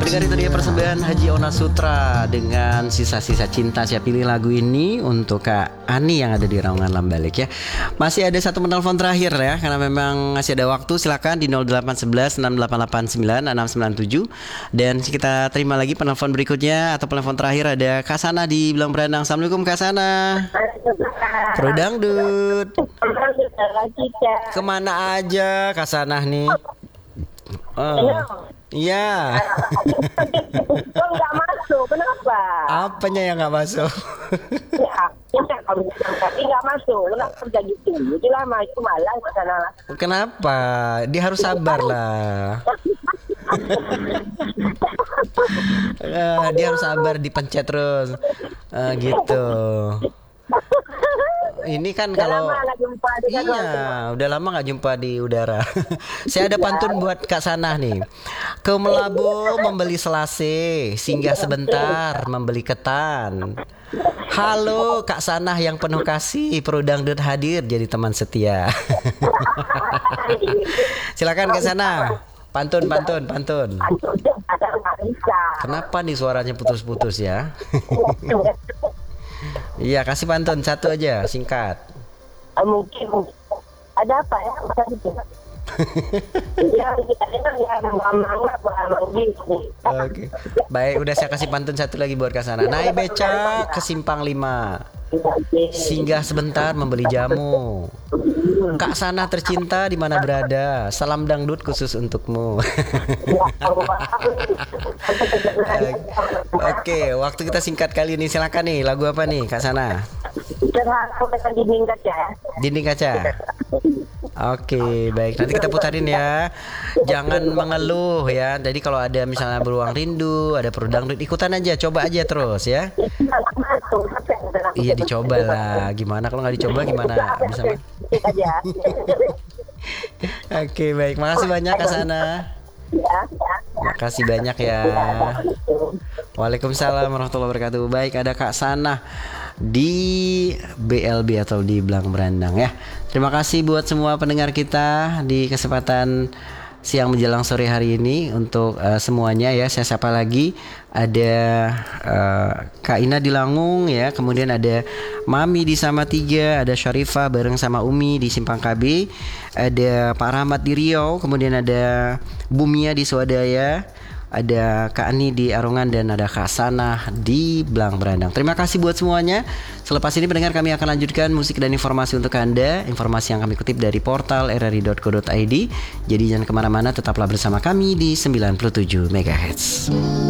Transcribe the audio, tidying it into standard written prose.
pendengar, itu dia persembahan Haji Ona Sutra dengan Sisa-Sisa Cinta. Saya pilih lagu ini untuk Kak Ani yang ada di Raungan Lambalik ya. Masih ada satu penelpon terakhir ya, karena memang masih ada waktu. Silakan di 0811 6889 697. Dan kita terima lagi penelpon berikutnya atau penelpon terakhir. Ada Kak Sana di Belang Berandang. Assalamualaikum Kak Sana. Pro Dangdut. Kemana aja Kak Sana nih? Iya. Kok nggak masuk? Kenapa? Apanya yang nggak masuk? Ya, kalau tapi nggak masuk. Kenapa kerja gitu? Itu lama, itu malah sana. Kenapa? Dia harus sabar lah. Dia harus sabar, dipencet terus. Gitu. Ini kan kalau udah lama nggak jumpa di udara. Saya ada pantun buat Kak Sanah nih. Ke Melabo membeli selase, singgah sebentar membeli ketan. Halo Kak Sanah yang penuh kasih, Pro Dangdut hadir jadi teman setia. Silakan Kak Sanah. Pantun. Kenapa nih suaranya putus-putus ya? Iya, kasih pantun satu aja, singkat. Mungkin ada apa ya? Oke. Baik, udah saya kasih pantun satu lagi buat Kak Sana. Naik becak ke Simpang 5. Singgah sebentar membeli jamu. Kak Sana tercinta di mana berada. Salam dangdut khusus untukmu. Oke, waktu kita singkat kali ini. Silakan nih, lagu apa nih Kak Sana? Dinding kaca. Oke, baik. Nanti kita putarin ya. Jangan mengeluh ya. Jadi kalau ada misalnya Beruang Rindu, ada Pro Dangdut, ikutan aja, coba aja terus ya. Iya, dicoba lah. Gimana kalau nggak dicoba gimana bisa? Oke, baik. Makasih banyak Kak Sana. Makasih banyak ya. Waalaikumsalam warahmatullahi wabarakatuh. Baik, ada Kak Sana di BLB atau di Belang Berandang ya. Terima kasih buat semua pendengar kita di kesempatan siang menjelang sore hari ini. Untuk semuanya ya, saya sapa lagi. Ada Kak Ina di Langung ya, kemudian ada Mami di Salatiga, ada Syarifah bareng sama Umi di Simpang KB, ada Pak Rahmat di Riau, kemudian ada Bumia di Swadaya, ada Kak Ani di Arungan, dan ada Kak Sanah di Belang Berandang. Terima kasih buat semuanya. Selepas ini pendengar, kami akan lanjutkan musik dan informasi untuk Anda. Informasi yang kami kutip dari portal rri.co.id. Jadi jangan kemana-mana, tetaplah bersama kami di 97 MHz.